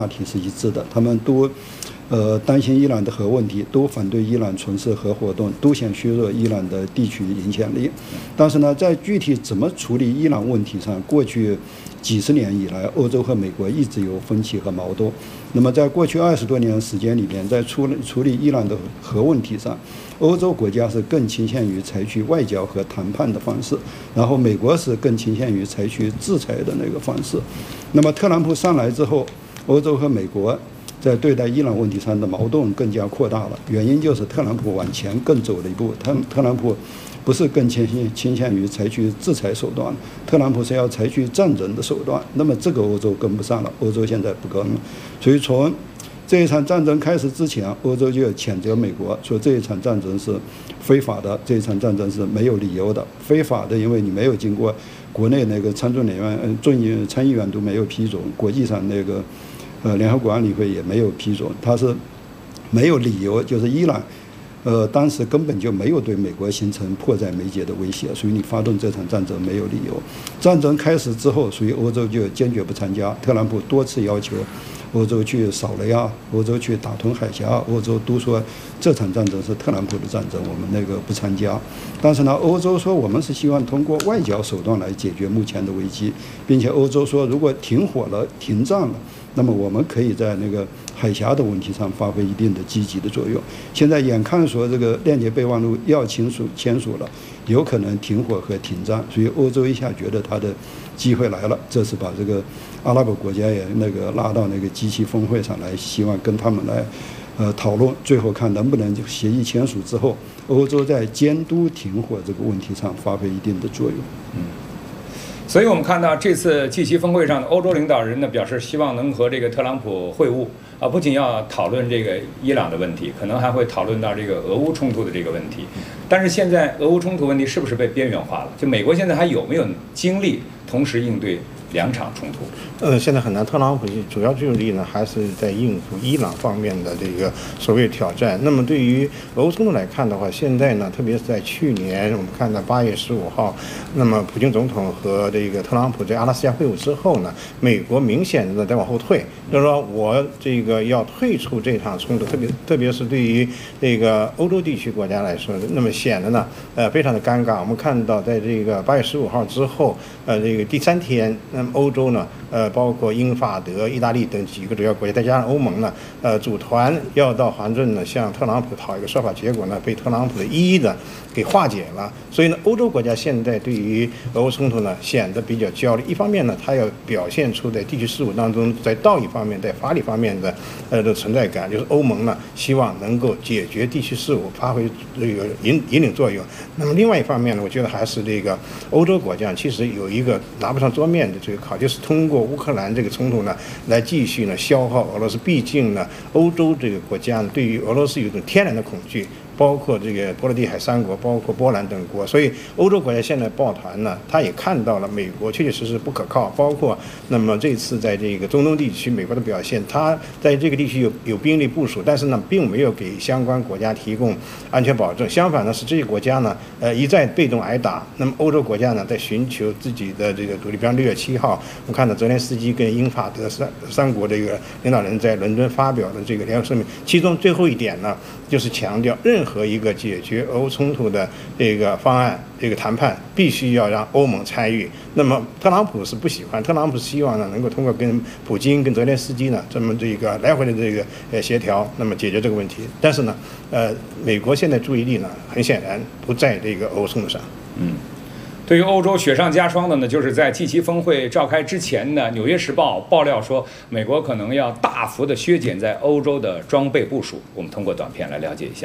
话题是一致的，他们都担心伊朗的核问题，都反对伊朗从事核活动，都想削弱伊朗的地区影响力。但是呢，在具体怎么处理伊朗问题上，过去几十年以来，欧洲和美国一直有分歧和矛盾。那么，在过去20多年时间里面，在处理伊朗的核问题上，欧洲国家是更倾向于采取外交和谈判的方式，然后美国是更倾向于采取制裁的那个方式。那么，特朗普上来之后，欧洲和美国在对待伊朗问题上的矛盾更加扩大了，原因就是特朗普往前更走了一步。特朗普不是更倾向于采取制裁手段，特朗普是要采取战争的手段。那么这个欧洲跟不上了，欧洲现在不跟了。所以从这一场战争开始之前，欧洲就要谴责美国，说这一场战争是非法的，这一场战争是没有理由的。非法的，因为你没有经过国内那个参议员都没有批准，国际上那个联合国安理会也没有批准，它是没有理由，就是伊朗当时根本就没有对美国形成迫在眉睫的威胁，所以你发动这场战争没有理由。战争开始之后，所以欧洲就坚决不参加。特朗普多次要求欧洲去扫雷啊，欧洲去打通海峡，欧洲都说这场战争是特朗普的战争，我们那个不参加。但是呢，欧洲说我们是希望通过外交手段来解决目前的危机，并且欧洲说如果停火了、停战了，那么我们可以在那个海峡的问题上发挥一定的积极的作用。现在眼看说这个链接备忘录要签署了，有可能停火和停战，所以欧洲一下觉得它的机会来了，这是把这个阿拉伯国家也那个拉到那个G7峰会上来，希望跟他们来讨论，最后看能不能协议签署之后，欧洲在监督停火这个问题上发挥一定的作用。 所以我们看到这次G7峰会上的欧洲领导人呢，表示希望能和这个特朗普会晤啊，不仅要讨论这个伊朗的问题，可能还会讨论到这个俄乌冲突的这个问题。但是现在俄乌冲突问题是不是被边缘化了？就美国现在还有没有精力同时应对两场冲突？ 现在很难。特朗普主要注意力呢，还是在应付伊朗方面的这个所谓挑战。那么对于俄乌冲突来看的话，现在呢，特别是在去年，我们看到8月15号，那么普京总统和这个特朗普在阿拉斯加会晤之后呢，美国明显的在往后退，就是说我这个要退出这场冲突，特别是对于这个欧洲地区国家来说，那么显得呢，非常的尴尬。我们看到在这个8月15号之后，这个第3天，那么欧洲呢，包括英法德、意大利等几个主要国家，再加上欧盟呢，组团要到华盛顿呢，向特朗普讨一个说法，结果呢，被特朗普的一一的给化解了。所以呢，欧洲国家现在对于俄乌冲突呢，显得比较焦虑。一方面呢，它要表现出在地区事务当中，在道义方面、在法理方面的存在感，就是欧盟呢，希望能够解决地区事务，发挥这个引领作用。那么另外一方面呢，我觉得还是这个欧洲国家其实有一个拿不上桌面的这个考虑，就是通过乌克兰这个冲突呢，来继续呢消耗俄罗斯。毕竟呢，欧洲这个国家呢，对于俄罗斯有一种天然的恐惧。包括这个波罗的海3国，包括波兰等国，所以欧洲国家现在抱团呢，他也看到了美国确确实实不可靠，包括那么这次在这个中东地区美国的表现，他在这个地区有兵力部署，但是呢，并没有给相关国家提供安全保证，相反呢，是这些国家呢，一再被动挨打。那么欧洲国家呢，在寻求自己的这个独立。比方6月7号，我看到泽连斯基跟英法德三国这个领导人在伦敦发表的这个联合声明，其中最后一点呢，就是强调任何一个解决俄乌冲突的这个方案、这个谈判，必须要让欧盟参与。那么特朗普是不喜欢，特朗普希望呢能够通过跟普京、跟泽连斯基呢这么这个来回的这个协调，那么解决这个问题。但是呢，美国现在注意力呢，很显然不在这个俄乌冲突上。 对于欧洲雪上加霜的呢，就是在G7峰会召开之前呢，《纽约时报》爆料说，美国可能要大幅的削减在欧洲的装备部署。我们通过短片来了解一下。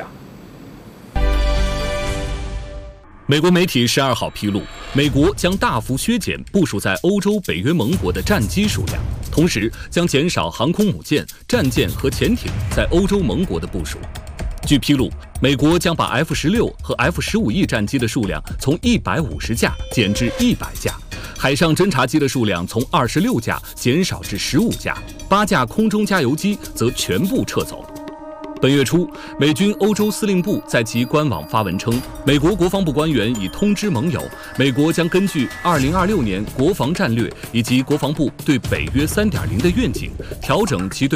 美国媒体12号披露，美国将大幅削减部署在欧洲北约盟国的战机数量，同时将减少航空母舰、战舰和潜艇在欧洲盟国的部署。据披露，美国将把F-16和F-15E战机的数量从150架减至100架，海上侦察机的数量从26架减少至15架，8架空中加油机则全部撤走。 本月初，美军欧洲司令部在其官网发文称，美国国防部官员已通知盟友，美国将根据2026年国防战略以及国防部对北约3.0的愿景，调整其对